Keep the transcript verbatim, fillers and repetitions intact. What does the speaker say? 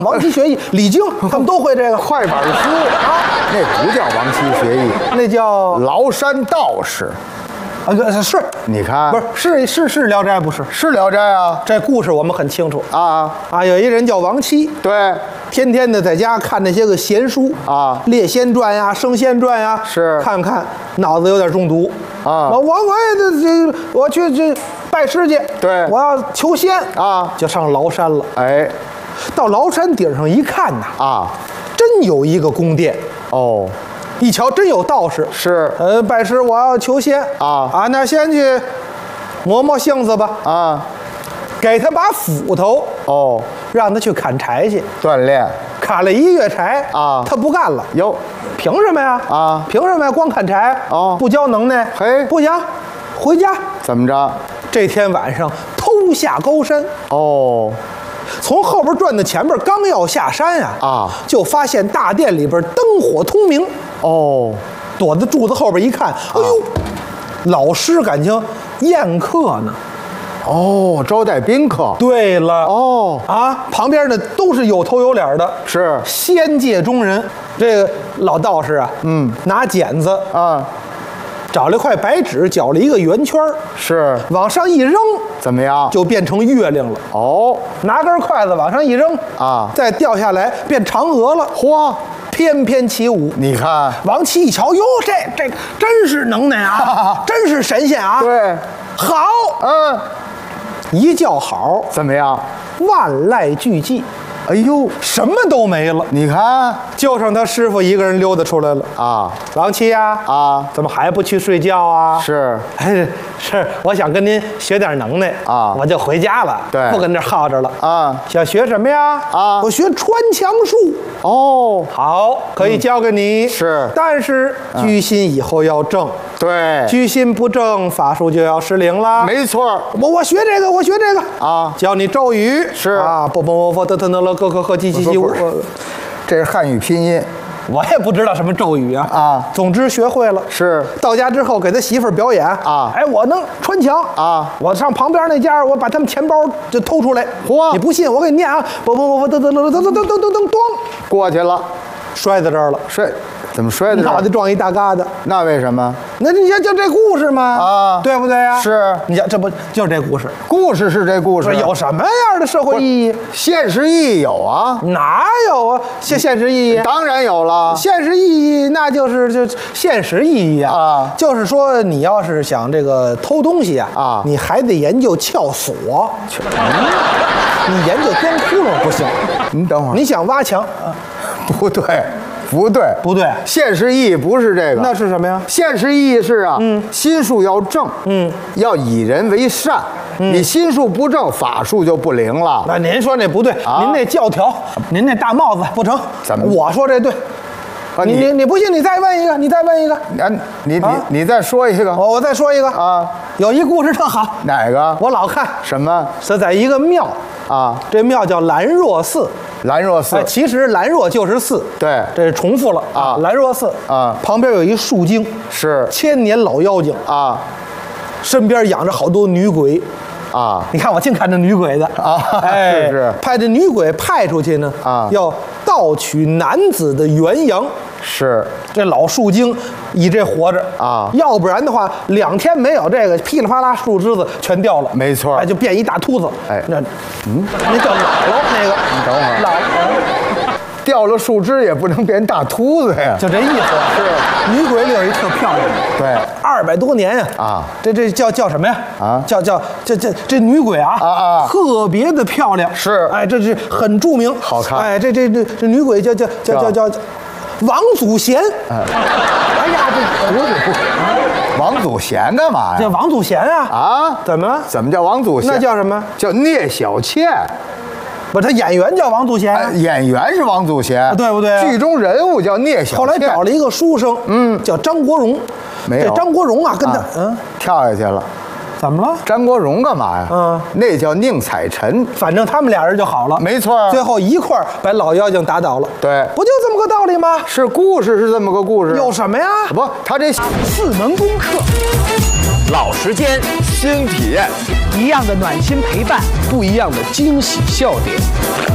王妻学艺，李靖他们都会这个快板书啊，那不叫王妻学艺， 那叫崂山道士。 啊，是， 你看， 不是是是是《聊斋》，不是是《聊斋》啊？ 这故事我们很清楚啊啊，有一人叫王妻， 对， 天天的在家看那些个闲书啊， 《列仙传》呀，《升仙传》呀， 是看看脑子有点中毒啊。 我我我也这我去这拜师去， 对， 我要求仙啊， 就上崂山了。 哎， 到崂山顶上一看呐， 啊， 真有一个宫殿哦。 一瞧，真有道士是， 呃，拜师我要求仙啊啊，那先去磨磨性子吧啊， 给他把斧头哦， 让他去砍柴去锻炼， 砍了一月柴啊， 他不干了， 哟， 凭什么呀？ 啊， 凭什么呀？光砍柴哦， 不教能耐， 嘿， 不行，回家。 怎么着？ 这天晚上偷下高山哦。 从后边转到前边，刚要下山呀， 啊， 就发现大殿里边灯火通明。 哦， 躲在柱子后边一看，哎呦，老师感情宴客呢。 哦，招待宾客。 对了， 哦， 啊，旁边呢都是有头有脸的， 是仙界中人。这个老道士啊， 嗯， 拿剪子啊， 找了一块白纸，绞了一个圆圈， 是往上一扔， 怎么样？ 就变成月亮了。 哦， 拿根筷子往上一扔啊， 再掉下来变嫦娥了。 嚯， 翩翩起舞。 你看， 王妻一瞧，哟，这这真是能耐啊，真是神仙啊！ 对， 好， 嗯， 一叫好， 怎么样？ 万籁俱寂。 哎呦， 什么都没了， 你看， 就剩他师傅一个人溜达出来了。 啊， 王妻呀， 啊， 怎么还不去睡觉啊？ 是， 哎，是，我想跟您学点能耐啊， 我就回家了， 对， 不跟这耗着了啊。 想学什么呀？ 啊， 我学穿墙术。 哦， 好，可以教给你。 嗯、是， 但是居心以后要正。 对， 居心不正，法术就要失灵了。 没错， 我我学这个，我学这个啊， 教你咒语是啊，啵啵啵啵得得得了，咯咯呵叽叽叽呜。 这是汉语拼音， 我也不知道什么咒语啊啊。 总之学会了， 是到家之后给他媳妇儿表演啊。 哎，我能穿墙啊， 我上旁边那家，我把他们钱包就偷出来。 嚯！ 你不信，我给你念啊，啵啵啵啵得得了，噔噔噔噔噔噔，咣， 过去了， 摔在这儿了。 摔。怎么摔的？ 脑袋撞一大疙瘩。 那为什么？ 那你想就这故事吗？ 啊， 对不对呀？ 是。 你想这不就是这故事？ 故事是这故事， 有什么样的社会意义？ 现实意义有啊？ 哪有啊？现现实意义？ 当然有了。 现实意义那就是就现实意义啊！ 啊， 就是说你要是想这个偷东西啊， 啊， 你还得研究撬锁。嗯，你研究钻窟窿不行。 你等会儿， 你想挖墙？啊， 不对。不对， 不对， 现实意义不是这个， 那是什么呀？ 现实意义是啊， 嗯， 心术要正， 嗯， 要以人为善，嗯，你心术不正，法术就不灵了。 那您说那不对， 啊， 您那教条，您那大帽子不成？ 怎么？ 我说这对。 啊、 你你你不信，你再问一个，你再问一个。 啊，你你、啊、你再说一个。 我我再说一个啊， 有一故事特好。 哪个？ 我老看。 什么？ 是在一个庙啊， 这庙叫兰若寺。 兰若寺， 哎，其实兰若就是寺， 对， 这是重复了啊。 兰若寺啊， 旁边有一树精， 是千年老妖精啊， 身边养着好多女鬼啊。 你看我净看这女鬼的啊， 哎， 是是， 派这女鬼派出去呢啊， 要盗取男子的元阳。 是， 这老树精以这活着啊， 要不然的话，两天没有这个，噼里啪啦树枝子全掉了。 没错， 哎，就变一大秃子。 哎， 那，嗯，那叫姥姥那个。 你等会儿， 姥姥掉了树枝也不能变大秃子呀， 就这意思。 是， 女鬼里有一特漂亮的， 对， 二百多年呀啊， 这这叫叫什么呀？ 啊， 叫叫这这这女鬼啊啊啊， 特别的漂亮。 是， 哎，这是很著名， 好看。 哎，这这这这女鬼叫叫叫叫叫。王祖贤， 哎， 哎呀，这不是不是，王祖贤干嘛呀？ 叫王祖贤啊！ 啊， 怎么了？ 怎么叫王祖贤？ 那叫什么？ 叫聂小倩。 不，他演员叫王祖贤， 哎，演员是王祖贤， 对不对？ 剧中人物叫聂小倩。 后来找了一个书生，嗯，叫张国荣。 没有， 这张国荣啊，跟他嗯跳下去了。 怎么了？ 张国荣干嘛呀？嗯，那叫宁采臣。 反正他们俩人就好了， 没错。 最后一块儿把老妖精打倒了。 对， 不就这么个道理吗？ 是故事是这么个故事。 有什么呀？ 不，他这四门功课， 老时间， 新体验， 一样的暖心陪伴， 不一样的惊喜笑点。